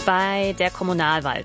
Bei der Kommunalwahl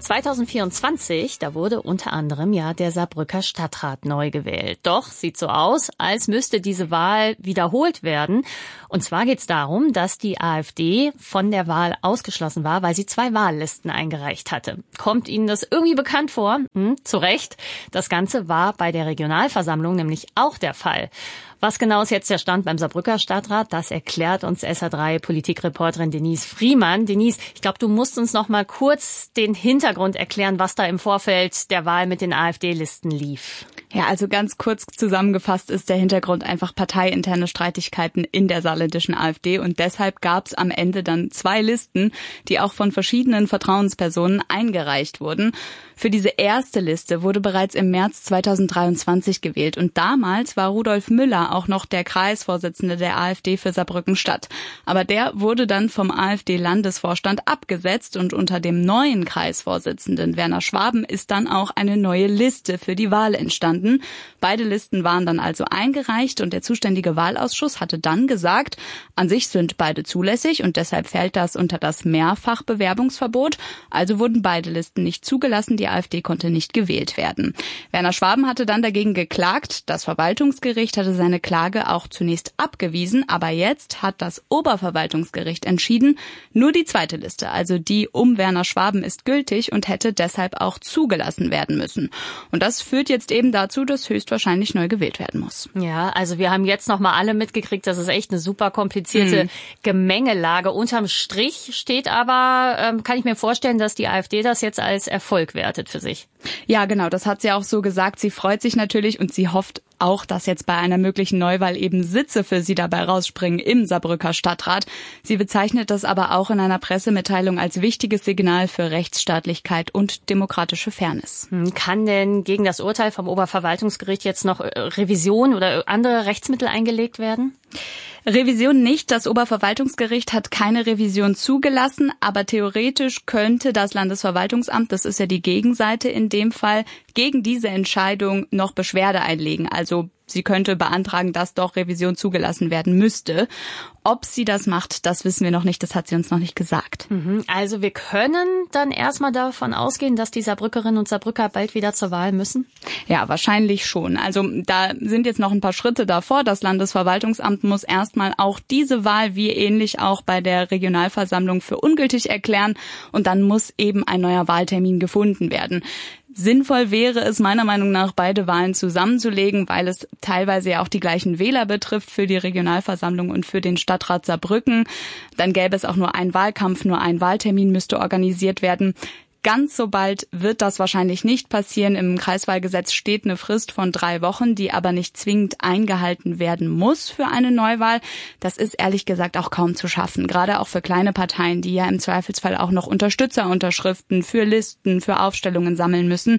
2024, da wurde unter anderem ja der Saarbrücker Stadtrat neu gewählt. Doch sieht so aus, als müsste diese Wahl wiederholt werden. Und zwar geht es darum, dass die AfD von der Wahl ausgeschlossen war, weil sie 2 Wahllisten eingereicht hatte. Kommt Ihnen das irgendwie bekannt vor? Zu Recht. Das Ganze war bei der Regionalversammlung nämlich auch der Fall. Was genau ist jetzt der Stand beim Saarbrücker Stadtrat? Das erklärt uns SA3-Politikreporterin Denise Friemann. Denise, ich glaube, du musst uns noch mal kurz den Hintergrund erklären, was da im Vorfeld der Wahl mit den AfD-Listen lief. Ja, also ganz kurz zusammengefasst ist der Hintergrund einfach parteiinterne Streitigkeiten in der saarländischen AfD. Und deshalb gab es am Ende dann 2 Listen, die auch von verschiedenen Vertrauenspersonen eingereicht wurden. Für diese erste Liste wurde bereits im März 2023 gewählt. Und damals war Rudolf Müller auch noch der Kreisvorsitzende der AfD für Saarbrücken-Stadt. Aber der wurde dann vom AfD-Landesvorstand abgesetzt und unter dem neuen Kreisvorsitzenden Werner Schwaben ist dann auch eine neue Liste für die Wahl entstanden. Beide Listen waren dann also eingereicht und der zuständige Wahlausschuss hatte dann gesagt, an sich sind beide zulässig und deshalb fällt das unter das Mehrfachbewerbungsverbot. Also wurden beide Listen nicht zugelassen, die AfD konnte nicht gewählt werden. Werner Schwaben hatte dann dagegen geklagt. Das Verwaltungsgericht hatte seine Klage auch zunächst abgewiesen, aber jetzt hat das Oberverwaltungsgericht entschieden, nur die zweite Liste, also die um Werner Schwaben, ist gültig und hätte deshalb auch zugelassen werden müssen. Und das führt jetzt eben dazu, dass höchstwahrscheinlich neu gewählt werden muss. Ja, also wir haben jetzt noch mal alle mitgekriegt, das ist echt eine super komplizierte Gemengelage. Unterm Strich steht aber, kann ich mir vorstellen, dass die AfD das jetzt als Erfolg wertet für sich. Ja, genau, das hat sie auch so gesagt. Sie freut sich natürlich und sie hofft auch, dass jetzt bei einer möglichen Neuwahl eben Sitze für sie dabei rausspringen im Saarbrücker Stadtrat. Sie bezeichnet das aber auch in einer Pressemitteilung als wichtiges Signal für Rechtsstaatlichkeit und demokratische Fairness. Kann denn gegen das Urteil vom Oberverwaltungsgericht jetzt noch Revision oder andere Rechtsmittel eingelegt werden? Revision nicht. Das Oberverwaltungsgericht hat keine Revision zugelassen, aber theoretisch könnte das Landesverwaltungsamt, das ist ja die Gegenseite in dem Fall, gegen diese Entscheidung noch Beschwerde einlegen. Also sie könnte beantragen, dass doch Revision zugelassen werden müsste. Ob sie das macht, das wissen wir noch nicht. Das hat sie uns noch nicht gesagt. Also wir können dann erstmal davon ausgehen, dass die Saarbrückerinnen und Saarbrücker bald wieder zur Wahl müssen? Ja, wahrscheinlich schon. Also da sind jetzt noch ein paar Schritte davor. Das Landesverwaltungsamt muss erstmal auch diese Wahl, wie ähnlich auch bei der Regionalversammlung, für ungültig erklären. Und dann muss eben ein neuer Wahltermin gefunden werden. Sinnvoll wäre es meiner Meinung nach, beide Wahlen zusammenzulegen, weil es teilweise ja auch die gleichen Wähler betrifft für die Regionalversammlung und für den Stadtrat Saarbrücken. Dann gäbe es auch nur einen Wahlkampf, nur ein Wahltermin müsste organisiert werden. Ganz so bald wird das wahrscheinlich nicht passieren. Im Kreiswahlgesetz steht eine Frist von 3 Wochen, die aber nicht zwingend eingehalten werden muss für eine Neuwahl. Das ist ehrlich gesagt auch kaum zu schaffen, gerade auch für kleine Parteien, die ja im Zweifelsfall auch noch Unterstützerunterschriften für Listen, für Aufstellungen sammeln müssen.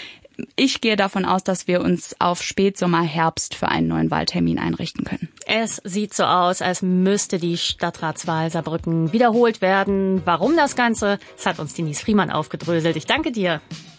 Ich gehe davon aus, dass wir uns auf Spätsommer, Herbst für einen neuen Wahltermin einrichten können. Es sieht so aus, als müsste die Stadtratswahl Saarbrücken wiederholt werden. Warum das Ganze? Das hat uns Denise Friemann aufgedröselt. Ich danke dir.